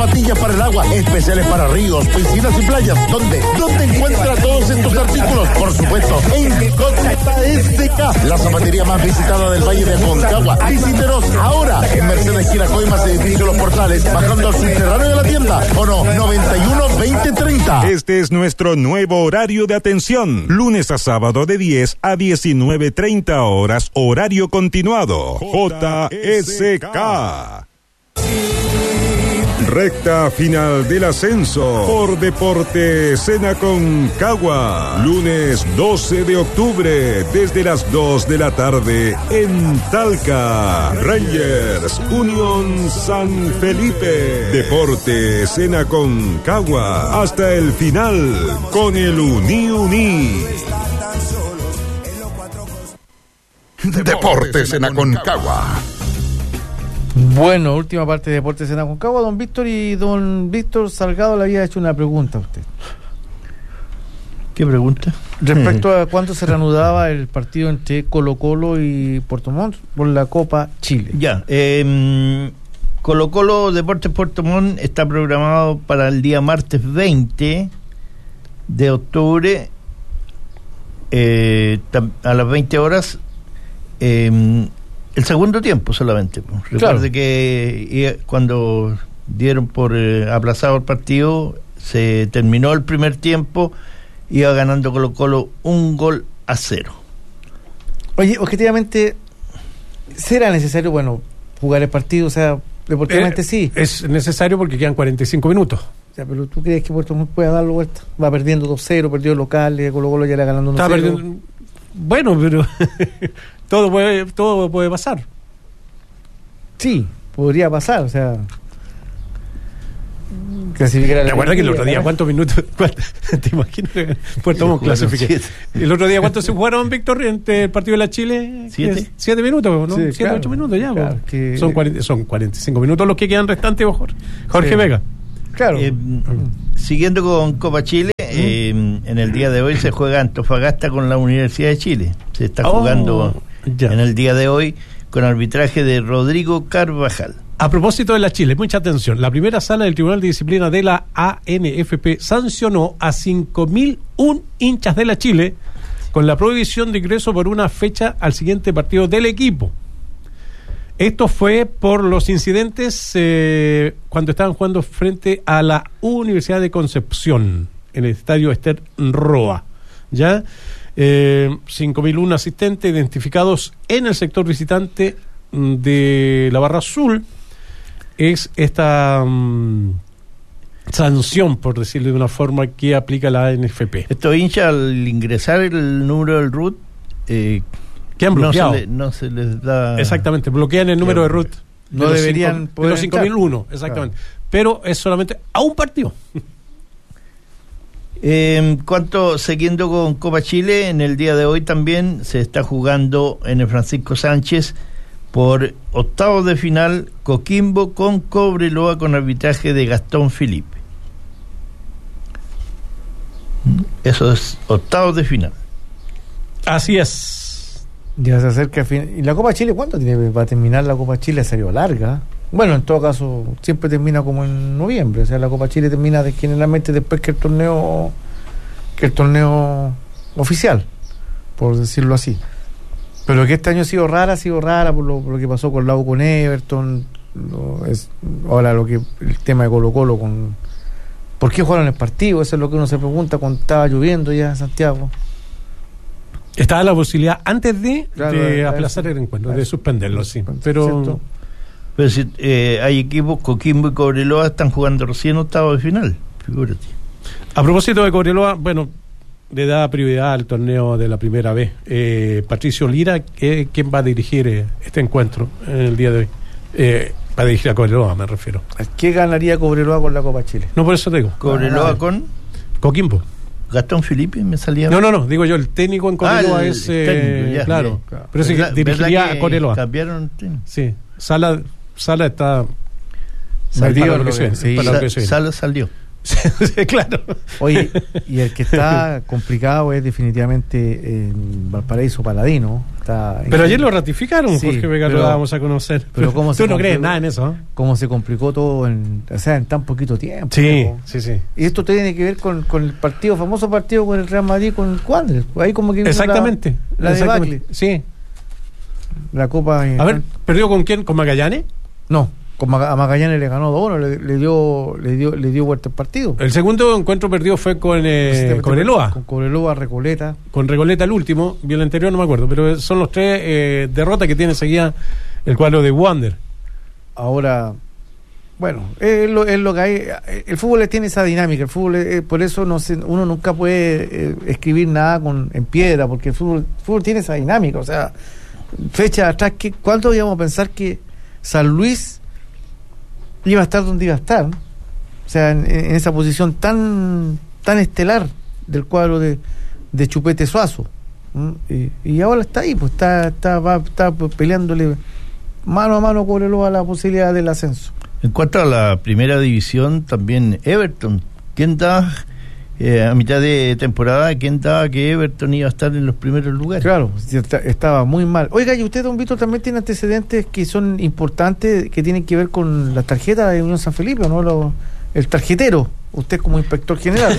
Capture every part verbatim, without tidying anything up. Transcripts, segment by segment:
zapatillas para el agua, especiales para ríos, piscinas y playas. ¿Dónde? ¿Dónde encuentra todos estos artículos? Por supuesto, en J S K, la zapatería más visitada del Valle de Aconcagua. Visítenos ahora en Mercedes Giracoimas, edificio Los Portales, bajando al subterráneo de la tienda. O no, noventa y uno veinte treinta. Este es nuestro nuevo horario de atención. Lunes a sábado de diez a diecinueve treinta horas, horario continuado. J S K. Recta final del ascenso por Deportes en Aconcagua. Lunes doce de octubre desde las dos de la tarde en Talca. Rangers, Unión San Felipe. Deportes en Aconcagua hasta el final con el Uni Uni. Deportes en Aconcagua. Bueno, última parte de Deportes en Aconcagua. Don Víctor y don Víctor Salgado le había hecho una pregunta a usted. ¿Qué pregunta? Respecto a cuándo se reanudaba el partido entre Colo Colo y Puerto Montt por la Copa Chile. Ya, eh, Colo Colo Deportes Puerto Montt está programado para el día martes veinte de octubre eh, a las veinte horas. Eh, El segundo tiempo solamente. Recuerde claro. que cuando dieron por eh, aplazado el partido, se terminó el primer tiempo, iba ganando Colo Colo un gol a cero. Oye, objetivamente, ¿será necesario, bueno, jugar el partido? O sea, deportivamente eh, sí. Es necesario porque quedan cuarenta y cinco minutos. O sea, pero ¿tú crees que Puerto Montt pueda darlo vuelta? Va perdiendo dos cero, perdió el local, Colo Colo ya le ganando uno cero. Bueno, pero todo puede todo puede pasar. Sí, podría pasar, o sea, clasificar. ¿Te acuerdas que el otro día cuántos minutos? Cuánto, ¿te imaginas? Puerto Montt clasifique. El otro día cuántos se jugaron, Víctor, entre el partido de la Chile? Siete. Siete minutos, ¿no? Sí, Siete, claro, ocho minutos ya. Claro, que... son, cuarenta, son cuarenta y cinco minutos los que quedan restantes, Jorge, Jorge sí. Vega. Claro. Eh, siguiendo con Copa Chile, eh, en el día de hoy se juega Antofagasta con la Universidad de Chile. Se está oh, jugando ya. en el día de hoy con arbitraje de Rodrigo Carvajal. A propósito de la Chile, mucha atención. La primera sala del Tribunal de Disciplina de la A N F P sancionó a cinco mil uno hinchas de la Chile con la prohibición de ingreso por una fecha al siguiente partido del equipo. Esto fue por los incidentes eh, cuando estaban jugando frente a la Universidad de Concepción en el estadio Ester Roa. ¿Ya? Eh, cinco mil uno asistentes identificados en el sector visitante de la Barra Azul. Es esta um, sanción, por decirlo de una forma, que aplica la A N F P. Estos hinchas, al ingresar el número del R U T, eh, que han bloqueado. No se, le, no se les da. Exactamente, bloquean el número de R U T. No de deberían cinco, poder. De los cinco mil uno, exactamente. Claro. Pero es solamente a un partido. En cuanto, siguiendo con Copa Chile, en el día de hoy también se está jugando en el Francisco Sánchez por octavos de final Coquimbo con Cobreloa con arbitraje de Gastón Felipe. Eso es octavos de final. Así es. Ya se acerca el fin. ¿Y la Copa Chile cuándo tiene va a terminar la Copa Chile? Sería larga. Bueno, en todo caso, siempre termina como en noviembre. O sea, la Copa Chile termina de, generalmente después que el torneo que el torneo oficial, por decirlo así. Pero que este año ha sido rara, ha sido rara por lo, por lo que pasó con la U con Everton. Lo, es, ahora lo que el tema de Colo Colo con... ¿Por qué jugaron el partido? Eso es lo que uno se pregunta cuando estaba lloviendo ya en Santiago. Estaba la posibilidad antes de, claro, de de aplazar el encuentro, de suspenderlo, sí. Pero... ¿Cierto? Pero si eh, hay equipos, Coquimbo y Cobreloa están jugando recién octavos de final, figúrate. A propósito de Cobreloa, bueno, le da prioridad al torneo de la primera vez. Eh, Patricio Lira, ¿qué, ¿quién va a dirigir eh, este encuentro en el día de hoy? Eh, va a dirigir a Cobreloa, me refiero. ¿Qué ganaría Cobreloa con la Copa Chile? No, por eso te digo. Cobreloa ah, con Coquimbo. Gastón Felipe me salía. No, no, no, digo yo, el técnico en Cobreloa ah, el, es. El técnico, eh, ya, claro, ya, claro. Pero sí, la, dirigiría a Cobreloa. Cambiaron. Sí, Sala. Sala está salió para lo que, que, sí, para Sa- lo que Sala salió. Sí, claro. Oye, y el que está complicado es definitivamente en Valparaíso Paladino. Está pero ayer lo ratificaron, sí, Jorge Vega, lo dábamos a conocer. Pero cómo tú se no complicó, crees nada en eso, ¿eh? Cómo se complicó todo en, o sea, en tan poquito tiempo. Sí, ¿no? sí, sí. Y esto tiene que ver con, con el partido, famoso partido con el Real Madrid, con el Wanderers. Ahí como que exactamente. La, la exactamente. debacle. Sí. La Copa. A ver, ¿perdió con quién? ¿Con Magallanes? No. Con Maga- a Magallanes le ganó dos uno, le, le dio le dio le dio vuelta al partido. El segundo encuentro perdido fue con eh, Cobreloa. Con Cobreloa, Recoleta. Con Recoleta el último, y el anterior no me acuerdo, pero son los tres eh, derrotas que tiene seguida el cuadro de Wander. Ahora, bueno, es lo, es lo que hay. El fútbol tiene esa dinámica, el fútbol, eh, por eso no se, uno nunca puede eh, escribir nada con en piedra, porque el fútbol, el fútbol tiene esa dinámica, o sea, fecha atrás, que ¿cuánto íbamos a pensar que San Luis iba a estar donde iba a estar? O sea, en, en esa posición tan tan estelar del cuadro de, de Chupete Suazo. ¿Mm? Y, y ahora está ahí, pues está está va, está peleándole mano a mano con Cobreloa la posibilidad del ascenso. En cuanto a la primera división, también Everton. ¿Quién da eh, a mitad de temporada, quién daba que Everton iba a estar en los primeros lugares? Claro, estaba muy mal. Oiga, y usted, don Víctor, también tiene antecedentes que son importantes, que tienen que ver con la tarjeta de Unión San Felipe, ¿no? Lo, el tarjetero, usted como inspector general.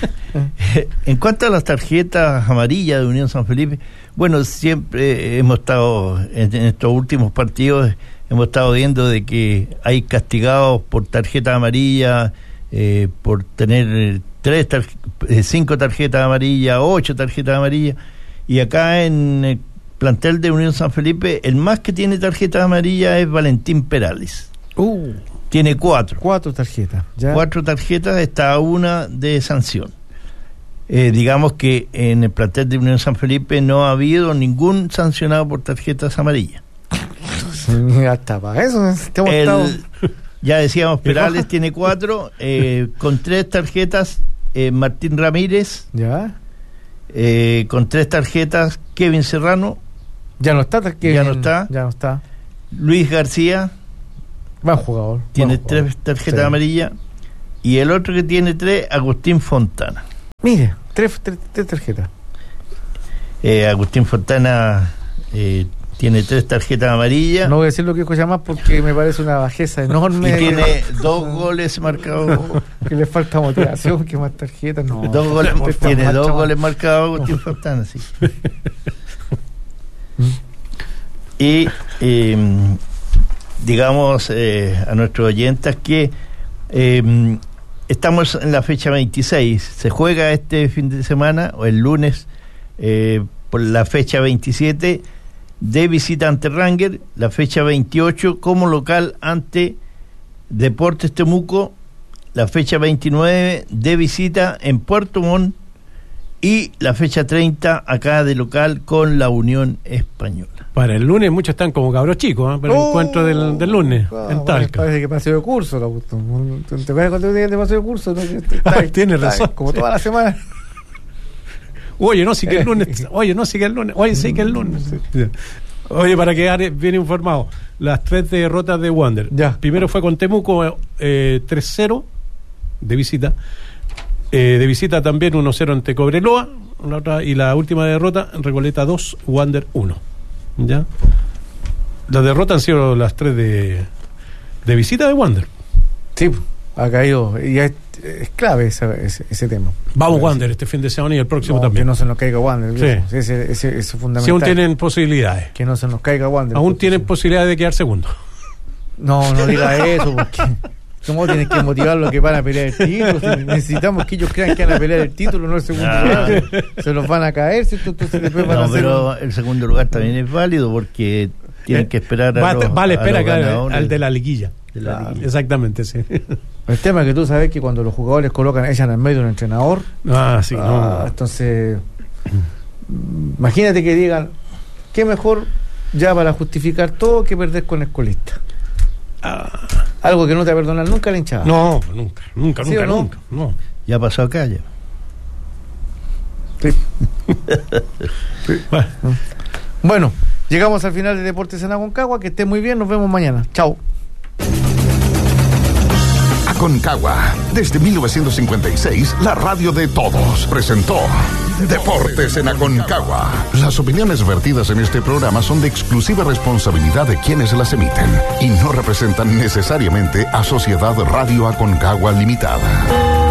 En cuanto a las tarjetas amarillas de Unión San Felipe, bueno, siempre hemos estado, en, en estos últimos partidos, hemos estado viendo de que hay castigados por tarjeta amarilla, eh, por tener tres tar- cinco tarjetas amarillas, ocho tarjetas amarillas, y acá en el plantel de Unión San Felipe el más que tiene tarjetas amarillas es Valentín Perales. Uh, tiene cuatro cuatro tarjetas ¿ya? cuatro tarjetas, está una de sanción. Eh, digamos que en el plantel de Unión San Felipe no ha habido ningún sancionado por tarjetas amarillas. Hasta para eso estamos el, estado... Ya decíamos, Perales tiene cuatro, eh, con tres tarjetas eh, Martín Ramírez, ¿ya? Eh, con tres tarjetas Kevin Serrano, Ya no está, que ya no está, ya no está. Luis García, Buen jugador. tiene buen jugador. tres tarjetas Sí. amarillas, y el otro que tiene tres, Agustín Fontana. Mire, tres, tres, tres tarjetas. Eh, Agustín Fontana eh, tiene tres tarjetas amarillas. No voy a decir lo que dijo más porque me parece una bajeza enorme. Y tiene dos goles marcados. Que le falta motivación, que más tarjetas. No, dos goles, Está tiene mal, dos chaval. goles marcados Agustín Fontana, sí. Y eh, digamos eh, a nuestros oyentes que eh, estamos en la fecha veintiséis. Se juega este fin de semana, o el lunes, eh, por la fecha veintisiete, de visita ante Ranger, la fecha veintiocho como local ante Deportes Temuco, la fecha veintinueve de visita en Puerto Montt, y la fecha treinta acá de local con la Unión Española. Para el lunes muchos están como cabros chicos, ¿eh? Para el Oh, encuentro del, del lunes ah, en bueno, Talca. parece que paseo de curso, la puta. ¿Te acuerdas cuando te de paseo de curso? ¿No? Está- Tiene está- razón. Como toda la semana. Oye, no, sí que el lunes. Oye, no, sí que el lunes. Oye, sí que el lunes. Oye, para quedar bien informado, las tres derrotas de Wander. Ya. Primero fue con Temuco eh, tres cero de visita. Eh, de visita también uno cero ante Cobreloa. La otra, y la última derrota, Recoleta dos, Wander uno. ¿Ya? Las derrotas han sido las tres de, de visita de Wander. Sí, ha caído. Y es, es clave ese, ese, ese tema. Vamos, Wander, este fin de semana y el próximo No, también. Que no se nos caiga Wander. Sí. viejo. Sí, ese, ese, ese es fundamental. Si aún tienen posibilidades. Que no se nos caiga Wander. Aún porque tienen sí. posibilidades de quedar segundo. No, no diga eso, porque ¿cómo tienes que motivar los que van a pelear el título? Si necesitamos que ellos crean que van a pelear el título, no el segundo Ah. lugar. Se los van a caer, ¿cierto? Entonces después van a No, hacer pero un- el segundo lugar también es válido porque tienen que esperar a Va, los, vale, a espera los que al, ganadores al de la liguilla. de la Claro. liguilla. Exactamente, sí. El tema es que tú sabes que cuando los jugadores colocan, echan al medio un entrenador, Ah, sí, ah, no. entonces imagínate que digan, qué mejor ya para justificar todo que perder con el escolista. Ah, Algo que no te va a perdonar nunca la hinchada. no, nunca, nunca, ¿Sí nunca, o no? nunca. No. Ya pasó acá ya. Sí. Bueno, Bueno, llegamos al final de Deportes en Aconcagua. Que esté muy bien, nos vemos mañana. Chao. Aconcagua. Desde mil novecientos cincuenta y seis, la radio de todos presentó Deportes en Aconcagua. Las opiniones vertidas en este programa son de exclusiva responsabilidad de quienes las emiten y no representan necesariamente a Sociedad Radio Aconcagua Limitada.